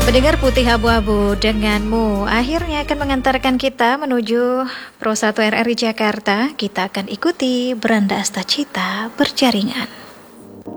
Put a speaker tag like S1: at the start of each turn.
S1: Pendengar Putih Abu-Abu denganmu akhirnya akan mengantarkan kita menuju Pro 1 RRI Jakarta. Kita akan ikuti Beranda Astacita berjaringan.